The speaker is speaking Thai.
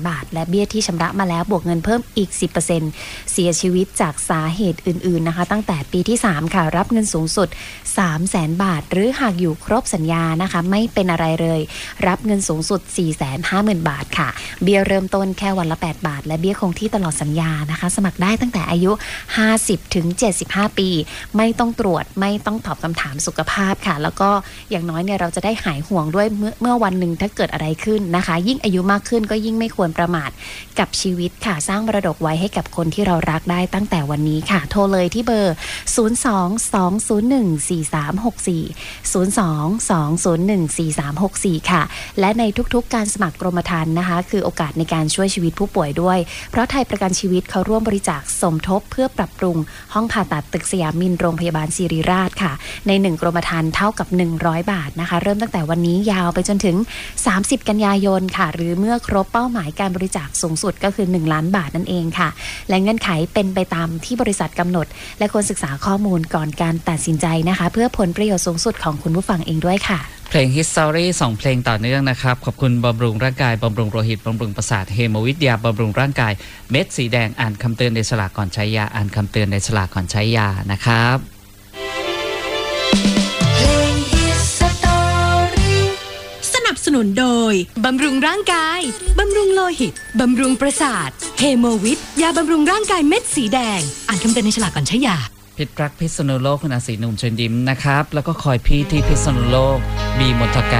บาทและเบี้ยที่ชำระมาแล้วบวกเงินเพิ่มอีก 10% เสียชีวิตจากสาเหตุอื่นๆนะคะตั้งแต่ปีที่3ค่ะรับเงินสูงสุด 300,000 บาทหรือหากอยู่ครบสัญญานะคะไม่เป็นอะไรเลยรับเงินสูงสุด 450,000 บาทค่ะเบี้ยเริ่มต้นแค่วันละ8 บาทและเบี้ยคงที่ตลอดสัญญานะคะสมัครได้ตั้งแต่อายุ 50 ถึง 75 ปีไม่ต้องตรวจไม่ต้องตอบคำถามสุขภาพค่ะแล้วก็อย่างน้อยเนี่ยเราจะได้หายห่วงด้วยเมื่อวันหนึ่งถ้าเกิดอะไรขึ้นนะคะยิ่งอายุมากขึ้นก็ยิ่งไม่ควรประมาทกับชีวิตค่ะสร้างมรดกไว้ให้กับคนที่เรารักได้ตั้งแต่วันนี้ค่ะโทรเลยที่เบอร์ 02-201-4364 02-201-4364 ค่ะและในทุกๆการสมัครกรมธรรม์นะคะคือโอกาสในการช่วยชีวิตผู้ป่วยด้วยเพราะไทยประกันชีวิตเขาร่วมบริจาคสมทบเพื่อปรับปรุงห้องผ่าตัดตึกสยามมินโรงพยาบาลศิริราชค่ะใน1กรมธรรม์เท่ากับ100 บาทนะคะเริ่มตั้งแต่วันนี้ยาวไปจนถึง30 กันยายนค่ะหรือเมื่อครบเป้าหมายการบริจาคสูงสุดก็คือ1 ล้านบาทนั่นเองค่ะและเงื่อนไขเป็นไปตามที่บริษัทกำหนดและควรศึกษาข้อมูลก่อนการตัดสินใจนะคะเพื่อผลประโยชน์สูงสุดของคุณผู้ฟังเองด้วยค่ะเพลง History 2 เพลงต่อเนื่องนะครับขอบคุณบำรุงร่างกายบำรุงโลหิตบำรุงประสาทเฮโมวิทยาบำรุงร่างกายเม็ดสีแดงอ่านคำเตือนในฉลากก่อนใช้ยาอ่านคำเตือนในฉลากก่อนใช้ยานะครับสนับสนุนโดยบำรุงร่างกายบำรุงโลหิตบำรุงประสาทเฮโมวิทยาบำรุงร่างกายเม็ดสีแดงอ่านคำเตือนในฉลากก่อนใช้ยาพิษรักพิษณุโลกคุณอาศีหนุ่มเชิญยิ้มนะครับแล้วก็คอยพี่ที่พิษณุโลกบีมนทการ